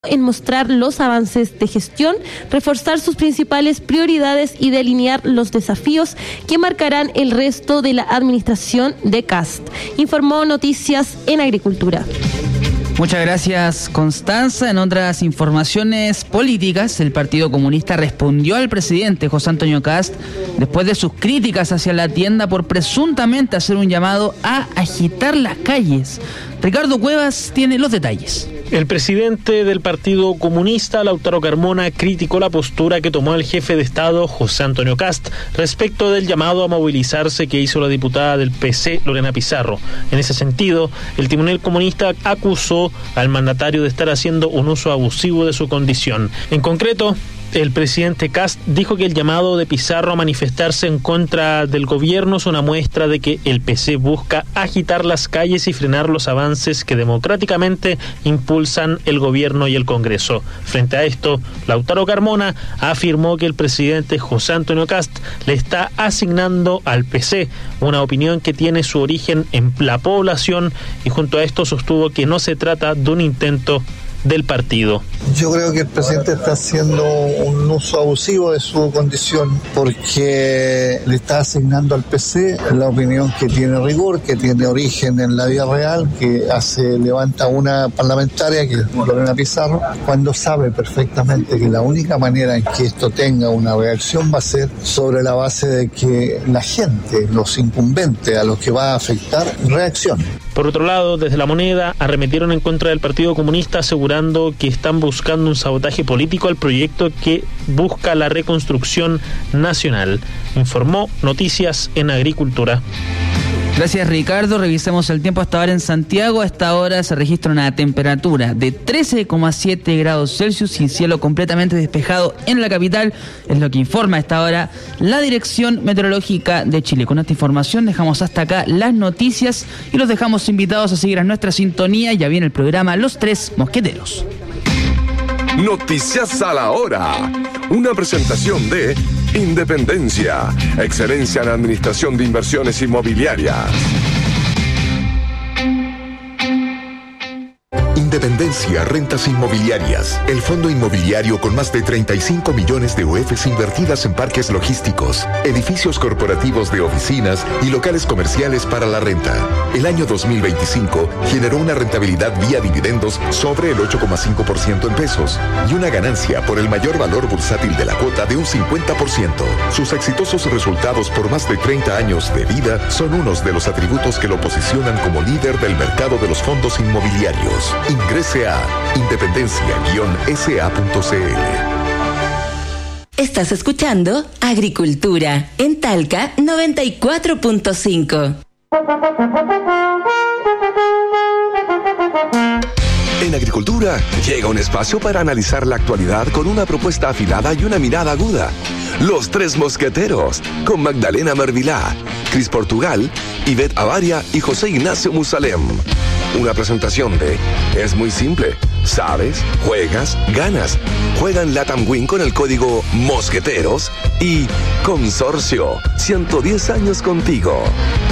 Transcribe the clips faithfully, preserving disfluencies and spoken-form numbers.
en mostrar los avances de gestión, reforzar sus principales prioridades y delinear los desafíos que marcarán el resto de la administración de Kast. Informó Noticias en Agricultura. Muchas gracias, Constanza. En otras informaciones políticas, el Partido Comunista respondió al presidente José Antonio Kast después de sus críticas hacia la tienda por presuntamente hacer un llamado a agitar las calles. Ricardo Cuevas tiene los detalles. El presidente del Partido Comunista, Lautaro Carmona, criticó la postura que tomó el jefe de Estado, José Antonio Kast, respecto del llamado a movilizarse que hizo la diputada del P C, Lorena Pizarro. En ese sentido, el timonel comunista acusó al mandatario de estar haciendo un uso abusivo de su condición. En concreto, el presidente Kast dijo que el llamado de Pizarro a manifestarse en contra del gobierno es una muestra de que el P C busca agitar las calles y frenar los avances que democráticamente impulsan el gobierno y el Congreso. Frente a esto, Lautaro Carmona afirmó que el presidente José Antonio Kast le está asignando al P C una opinión que tiene su origen en la población y junto a esto sostuvo que no se trata de un intento del partido. Yo creo que el presidente está haciendo un uso abusivo de su condición porque le está asignando al P C la opinión que tiene rigor, que tiene origen en la vida real, que hace levanta una parlamentaria que es Lorena Pizarro, cuando sabe perfectamente que la única manera en que esto tenga una reacción va a ser sobre la base de que la gente, los incumbentes a los que va a afectar, reaccionen. Por otro lado, desde La Moneda arremetieron en contra del Partido Comunista asegurando que están buscando un sabotaje político al proyecto que busca la reconstrucción nacional. Informó Noticias en Agricultura. Gracias, Ricardo. Revisemos el tiempo hasta ahora en Santiago. A esta hora se registra una temperatura de trece coma siete grados Celsius sin cielo completamente despejado en la capital. Es lo que informa a esta hora la Dirección Meteorológica de Chile. Con esta información dejamos hasta acá las noticias y los dejamos invitados a seguir a nuestra sintonía. Ya viene el programa Los Tres Mosqueteros. Noticias a la hora. Una presentación de Independencia, excelencia en administración de inversiones inmobiliarias. Independencia Rentas Inmobiliarias, el fondo inmobiliario con más de treinta y cinco millones de U Fs invertidas en parques logísticos, edificios corporativos de oficinas y locales comerciales para la renta. El año dos mil veinticinco generó una rentabilidad vía dividendos sobre el ocho coma cinco por ciento en pesos y una ganancia por el mayor valor bursátil de la cuota de un cincuenta por ciento. Sus exitosos resultados por más de treinta años de vida son unos de los atributos que lo posicionan como líder del mercado de los fondos inmobiliarios. Ingrese a independencia guion s a punto c l. Estás escuchando Agricultura en Talca noventa y cuatro punto cinco. En Agricultura llega un espacio para analizar la actualidad con una propuesta afilada y una mirada aguda. Los Tres Mosqueteros, con Magdalena Mervilá, Cris Portugal, Ivette Avaria y José Ignacio Musalem. Una presentación de Es muy simple. Sabes, juegas, ganas. Juega en Latam Win con el código Mosqueteros y Consorcio, ciento diez años contigo.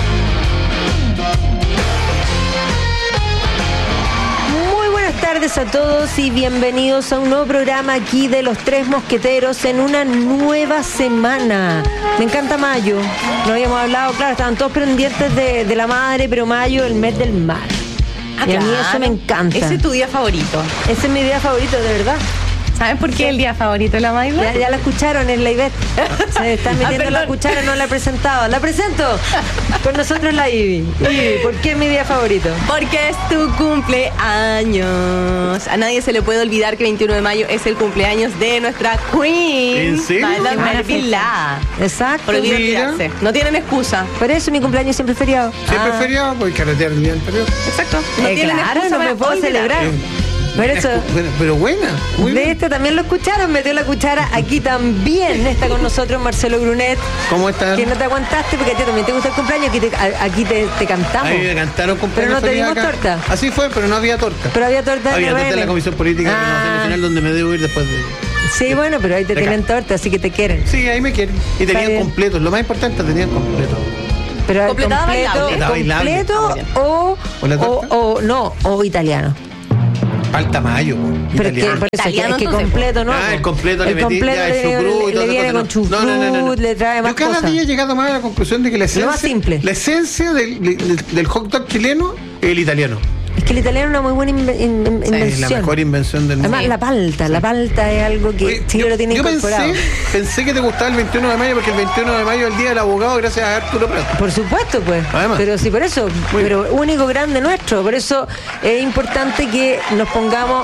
Buenas tardes a todos y bienvenidos a un nuevo programa aquí de Los Tres Mosqueteros en una nueva semana. Me encanta mayo. No habíamos hablado, claro, estaban todos pendientes de, de la madre, pero mayo, el mes del mar. Ah, y a claro. mí eso me encanta. Ese es tu día favorito. Ese es mi día favorito, de verdad. ¿Sabes por qué el día favorito de la Mayla? Ya, ya la escucharon en la Ivette. Se están metiendo Ah, la cuchara, no la he presentado. ¡La presento! Con nosotros la Ivy. Ivy, ¿por qué es mi día favorito? Porque es tu cumpleaños. A nadie se le puede olvidar que veintiuno de mayo es el cumpleaños de nuestra Queen. ¿En serio? Magda Qué buena Mervilá. Exacto. Prohibido Mira. olvidarse. No tienen excusa. Por eso mi cumpleaños siempre es feriado. Siempre Ah. feriado, porque carretear el día anterior. Exacto. No Eh, tienen claro, excusa no me para puedo olvidar. celebrar. Por eso. Bueno, pero buena. buena. De este también lo escucharon, metió la cuchara. Aquí también está con nosotros Marcelo Brunet. ¿Cómo están? Que no te aguantaste porque a ti también te gusta el cumpleaños. Aquí te, a- aquí te, te cantamos. Ahí me cantaron cumpleaños Pero no te feliz dimos acá. torta. Así fue, pero no había torta. Pero había torta de Había torta en R N. la Comisión Política de Ah. Renovación Nacional, donde me debo ir después de... Sí, bueno, pero ahí te De acá. tienen torta, así que te quieren. Sí, ahí me quieren. Y Está tenían bien. completos. Lo más importante, tenían completos. Pero el Completada completo, bailable. Completada bailable. completo Ah, muy bien. o, ¿O la o, torta? o no, o italiano. Falta mayo, po. Pero es que, Italiano. por eso, es que, Italiano, es que entonces, completo, ¿no? Ah, el completo le el metí completo ya le, el chucrut y le, toda le viene esa con cosa. chucrut, No, no, no, no, no. le trae más Yo cada cosas. día he llegado más a la conclusión de que la esencia, más simple. la esencia del, del, del hot dog chileno es el italiano. Es que el italiano es una muy buena inve- in- in- Es la invención. mejor invención del mundo. Además, la palta, la palta es algo que Oye, Chile yo, lo tiene yo incorporado. pensé, pensé que te gustaba el veintiuno de mayo porque el veintiuno de mayo es el día del abogado gracias a Arturo Prat. Por supuesto, pues. Además. Pero sí, por eso. Muy pero único grande nuestro. Por eso es importante que nos pongamos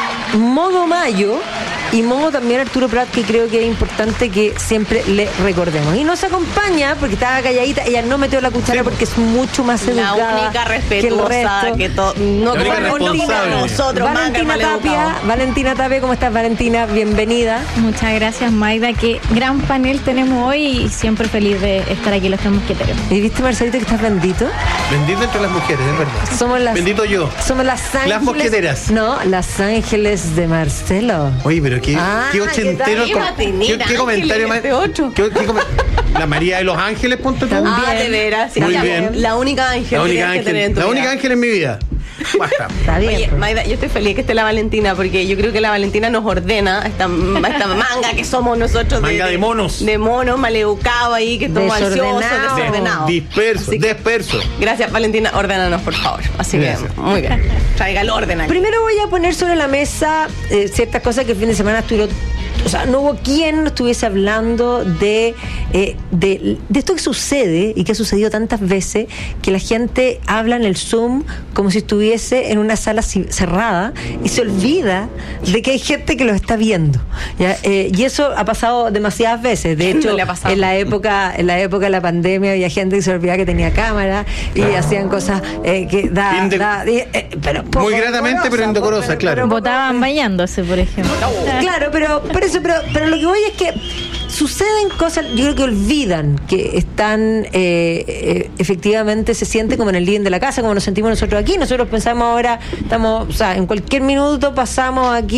modo mayo y modo también Arturo Prat, que creo que es importante que siempre le recordemos. Y nos acompaña, porque estaba calladita, ella no metió la cuchara Sí. porque es mucho más La educada única que el respetuosa resto. que todo. No La única como responsable. nosotros, Valentina manga, Tapia, maleducado. Valentina Tapia, ¿cómo estás, Valentina? Bienvenida. Muchas gracias, Magda. Qué gran panel tenemos hoy y siempre feliz de estar aquí los tres mosqueteros. ¿Y viste, Marcelito, que estás bendito? Bendito entre las mujeres, es verdad. Somos las, Bendito yo. somos las ángeles. Las mosqueteras. No, las ángeles de Marcelo. Oye, pero qué, Ah, qué ochentero. ¿qué tal? com- Qué ¿Qué, qué comentario más? Ángeles de ocho. ¿Qué, qué come- La María de los Ángeles, ponte tú. También. Ah, de veras. sí, Muy la, bien. La única ángel La que única tienes que tener en ángel, tu la vida. única ángel en mi vida. Basta. Está bien. Oye, pues. Maida, yo estoy feliz que esté la Valentina porque yo creo que la Valentina nos ordena esta, esta manga que somos nosotros. Manga de monos. De monos, maleducados ahí, que estamos ansiosos, Desordenados. desordenados. Disperso, Así que- disperso. Gracias, Valentina. Ordénanos, por favor. Así Gracias. que, muy bien. Traiga el orden aquí. Primero voy a poner sobre la mesa eh, ciertas cosas que el fin de semana estuvieron. O sea, no hubo quien no estuviese hablando de, eh, de, de esto que sucede y que ha sucedido tantas veces, que la gente habla en el Zoom como si estuviese en una sala ci- cerrada y se olvida de que hay gente que lo está viendo. ¿Ya? Eh, y eso ha pasado demasiadas veces. De ¿Quién hecho, no le ha pasado? en la época en la época de la pandemia había gente que se olvidaba que tenía cámara y hacían cosas eh, que da, Inde- da- eh, pero poco Muy gratamente, pero decorosa, indecorosa, pero- claro. pero poco- Votaban bañándose, por ejemplo. Claro, pero por eso, pero, pero lo que voy es que suceden cosas, yo creo que olvidan que están, eh, eh, efectivamente se siente como en el living de la casa, como nos sentimos nosotros aquí. Nosotros pensamos ahora, estamos, o sea, en cualquier minuto pasamos aquí